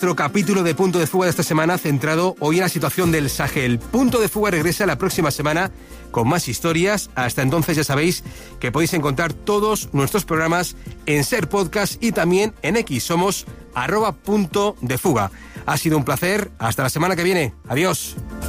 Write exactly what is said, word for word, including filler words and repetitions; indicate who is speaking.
Speaker 1: Nuestro capítulo de Punto de Fuga de esta semana centrado hoy en la situación del Sahel. Punto de Fuga regresa la próxima semana con más historias. Hasta entonces ya sabéis que podéis encontrar todos nuestros programas en Ser Podcast y también en X. Somos arroba Punto de Fuga. Ha sido un placer. Hasta la semana que viene. Adiós.